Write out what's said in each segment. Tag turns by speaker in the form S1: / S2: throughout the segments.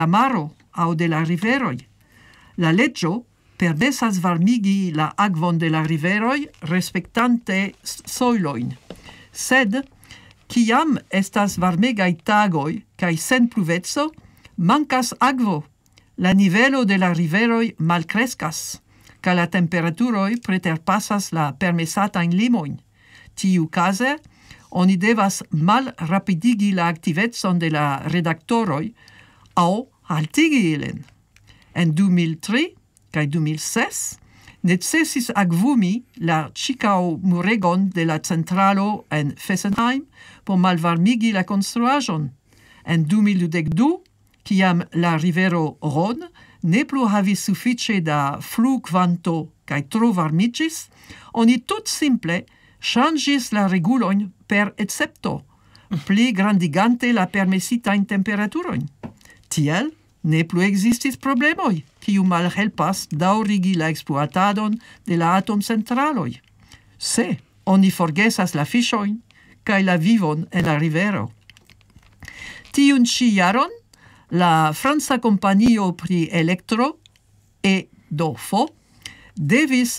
S1: la maro au de la riveroi. La legio permessas varmigi la akvon de la riveroi respectante soiloin. Sed, kiam estas varmegai tagoi kai sen pluvezzo, mancas akvo. La nivelo de la riveroi malcrescas, ca la temperaturoi preterpassas la permesatain limoin. Tiu case, oni devas mal rapidigi la activetson de la redaktoroi au haltigi ilin. En 2003 kaj 2006 necessis akvumi la ĉirkaŭ muregon de la centralo en Fessenheim por malvarmigi la konstruaĵon. En 2022, kiam la rivero Rhône ne plu havis sufiĉe da flugkvanto kaj tro varmiĝis, oni tutsimple ŝanĝis la regulojn per escepto, pli grandigante la permesitajn temperaturojn. Tiel ne plu ekzistis problemoj, kiu malhelpas daŭrigi la ekspluatadon de la atomcentraloj. Se oni forgesas la fiŝojn kaj la vivon en la rivero. Tiun ĉi jaron la franca kompanio pri elektro EDOFO devis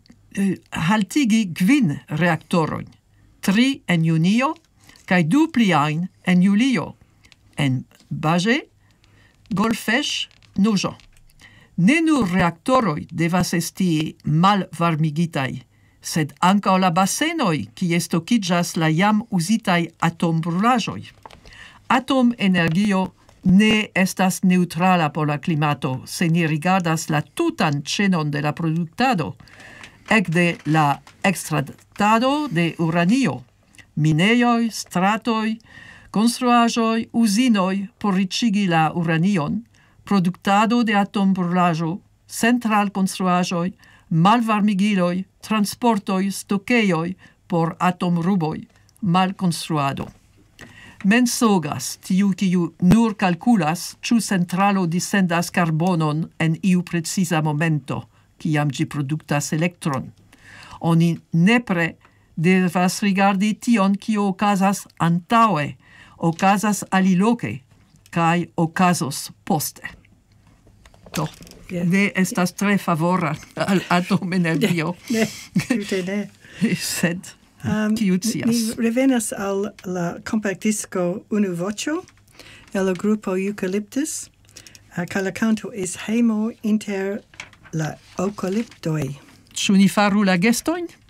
S1: haltigi 5 reaktorojn, 3 en junio kaj 2 pliajn en julio, en Baĝe, Golfech, Nogent. Ne nur reaktoroj devas esti malvarmigitaj, sed ankaŭ la basenoj, kie stokiĝas la jam uzitaj atombrulaĵoj. Atomenergio ne estas neutrala por la klimato, se ni rigardas la tutan ĉenon de la produktado, ekde la ekstraktado de uranio, minejoj, stratoj, konstruaĵoj, uzinoj por riĉigi la uranion, produktado de atombrulaĵo, centralkonstruaĵoj, malvarmigiloj, transportoj, stokejoj por atomruboj, malkonstruado. Mensogas tiu kiu nur kalkulas ĉu centralo dissendas karbonon en iu preciza momento, kiam ĝi produktas elektron. Oni nepre devas rigardi tion, kio okazas antaŭe, okazas aliloke kaj okazos poste. Do, ne estas tre favora al atomenergio.
S2: Ne, tute ne.
S1: Sed kiu scias?
S2: Mi revenas al la compactdisco Unu Voĉo el la grupo Eucalyptus, kaj la canto es hejmo inter la eukaliptoj.
S1: Ĉu ni faru la gestojn?